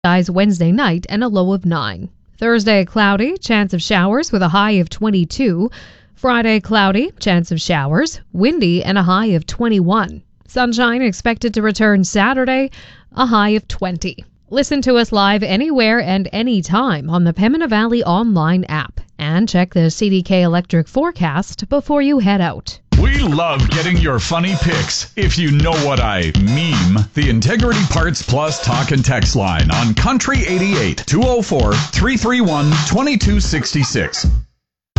Skies Wednesday night and a low of 9. Thursday, cloudy, chance of showers with a high of 22. Friday, cloudy, chance of showers, windy, and a high of 21. Sunshine expected to return Saturday, a high of 20. Listen to us live anywhere and anytime on the Pembina Valley online app. And check the CDK Electric forecast before you head out. We love getting your funny pics. If you know what I meme, the Integrity Parts Plus talk and text line on Country 88 204 331 2266.